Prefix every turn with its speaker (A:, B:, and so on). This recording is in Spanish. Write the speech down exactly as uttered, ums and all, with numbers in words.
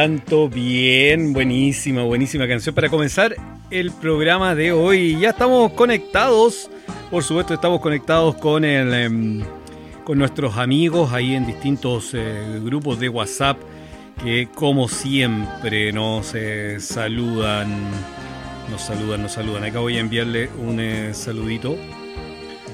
A: Tanto bien, buenísima, buenísima canción para comenzar el programa de hoy. Ya estamos conectados, por supuesto estamos conectados con el, eh, con nuestros amigos ahí en distintos eh, grupos de WhatsApp que como siempre nos eh, saludan, nos saludan, nos saludan. Acá voy a enviarle un eh, saludito